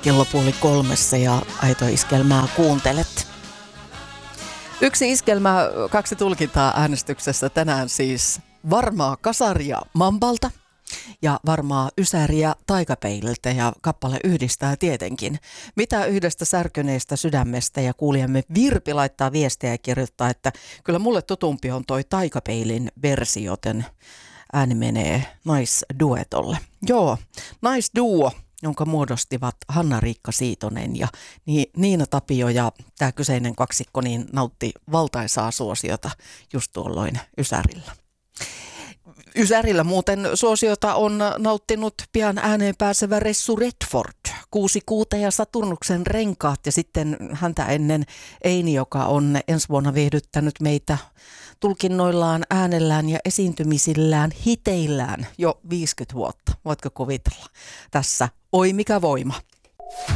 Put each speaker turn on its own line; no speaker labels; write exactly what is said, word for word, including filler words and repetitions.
kello puoli kolmessa ja Aito Iskelmää kuuntelet. Yksi iskelmä, kaksi tulkintaa äänestyksessä tänään siis varmaa kasaria Mambalta ja varmaa ysäriä Taikapeililtä, ja kappale yhdistää tietenkin. Mitä yhdestä särkyneestä sydämestä, ja kuulijamme Virpi laittaa viestiä ja kirjoittaa, että kyllä mulle tutumpi on toi Taikapeilin versio, joten ääni menee naisduetolle. Joo, naisduo, jonka muodostivat Hanna-Riikka Siitonen ja Niina Tapio, ja tämä kyseinen kaksikko niin nautti valtaisaa suosiota just tuolloin Ysärillä. Ysärillä muuten suosiota on nauttinut pian ääneen pääsevä Ressu Redford, Kuusi kuuta ja Saturnuksen renkaat, ja sitten häntä ennen Eini, joka on ensi vuonna viihdyttänyt meitä tulkinnoillaan, äänellään ja esiintymisillään, hiteillään jo viisikymmentä vuotta. Voitko kuvitella? Tässä Oi mikä voima.